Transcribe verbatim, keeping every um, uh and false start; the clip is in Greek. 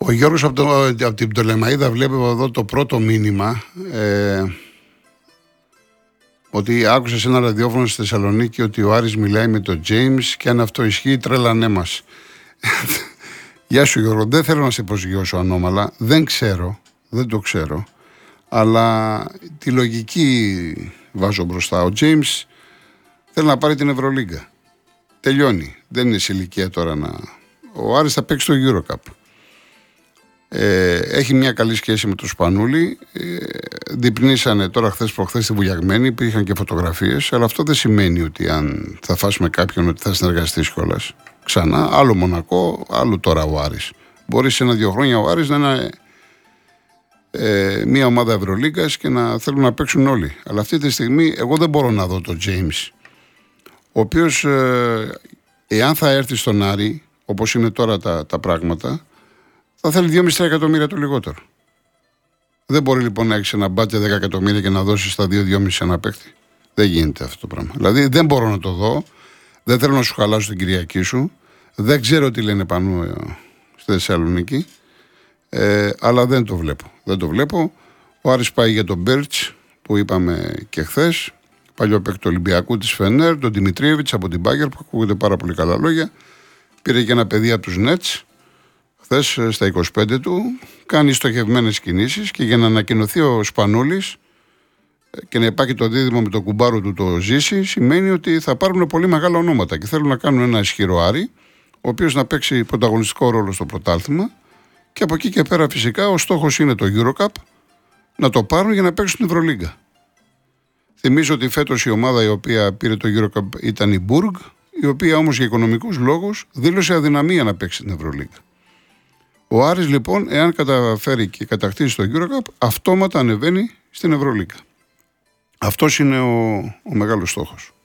Ο Γιώργος από, το, από την Πτολεμαΐδα βλέπει εδώ το πρώτο μήνυμα ε, ότι άκουσε σε ένα ραδιόφωνο στη Θεσσαλονίκη ότι ο Άρης μιλάει με τον James και αν αυτό ισχύει τρέλανέ μας. Γεια σου Γιώργο, δεν θέλω να σε προσγειώσω ανώμαλα, δεν ξέρω, δεν το ξέρω, αλλά τη λογική βάζω μπροστά. Ο James θέλει να πάρει την Ευρωλίγκα. Τελειώνει, δεν είναι σε ηλικία τώρα να... Ο Άρης θα παίξει το EuroCup. Ε, έχει μια καλή σχέση με τον Σπανούλη. Ε, διπνήσανε τώρα χθες προχθές στη Βουλιαγμένη, υπήρχαν και φωτογραφίες, αλλά αυτό δεν σημαίνει ότι αν θα φάσουμε κάποιον ότι θα συνεργαστεί κιόλας ξανά. Άλλο Μονακό, άλλο τώρα ο Άρης. Μπορεί σε ένα-δύο χρόνια ο Άρης να είναι ε, μια ομάδα Ευρωλίγκας και να θέλουν να παίξουν όλοι. Αλλά αυτή τη στιγμή εγώ δεν μπορώ να δω τον James, ο οποίος ε, εάν θα έρθει στον Άρη, όπως είναι τώρα τα, τα πράγματα, θα θέλει δυόμισι εκατομμύρια το λιγότερο. Δεν μπορεί λοιπόν να έχει ένα μπάτζετ δέκα εκατομμύρια και να δώσει τα δύο δυόμισι ένα παίκτη. Δεν γίνεται αυτό το πράγμα. Δηλαδή δεν μπορώ να το δω. Δεν θέλω να σου χαλάσω την Κυριακή σου. Δεν ξέρω τι λένε πάνω ε, στη Θεσσαλονίκη. Ε, αλλά δεν το βλέπω. Δεν το βλέπω. Ο Άρης πάει για τον Μπέρτς που είπαμε και χθες. Παλιό παίκτη του Ολυμπιακού της Φενέρ, τον Δημητρίεβιτς από την Μπάγκερ που ακούγονται πάρα πολύ καλά λόγια. Πήρε και ένα παιδί από τους Νέτς. Χθες στα είκοσι πέντε του κάνει στοχευμένες κινήσεις και για να ανακοινωθεί ο Σπανούλης και να υπάρχει το δίδυμο με το κουμπάρο του το Ζήση, σημαίνει ότι θα πάρουν πολύ μεγάλα ονόματα και θέλουν να κάνουν ένα ισχυρό Άρη, ο οποίος να παίξει πρωταγωνιστικό ρόλο στο πρωτάθλημα και από εκεί και πέρα φυσικά ο στόχος είναι το EuroCup να το πάρουν για να παίξουν την Ευρωλίγκα. Θυμίζω ότι φέτος η ομάδα η οποία πήρε το EuroCup ήταν η Μπουργκ, η οποία όμως για οικονομικούς λόγους δήλωσε αδυναμία να παίξει την Ευρωλίγκα. Ο Άρης λοιπόν, εάν καταφέρει και κατακτήσει το EuroCup, αυτόματα ανεβαίνει στην Ευρωλίγκα. Αυτός είναι ο, ο μεγάλος στόχος.